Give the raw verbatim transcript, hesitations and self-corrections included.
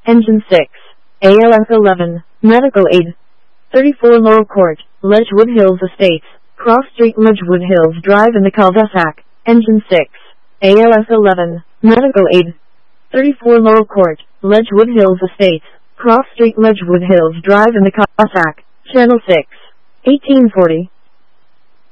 Engine six. A L S eleven. Medical aid. thirty-four Laurel Court, Ledgewood Hills Estates, Cross Street, Ledgewood Hills Drive in the cul-de-sac. Engine six. A L S eleven. Medical aid. thirty-four Laurel Court, Ledgewood Hills Estates, Cross Street, Ledgewood Hills Drive in the cul-de-sac. Channel six. eighteen forty.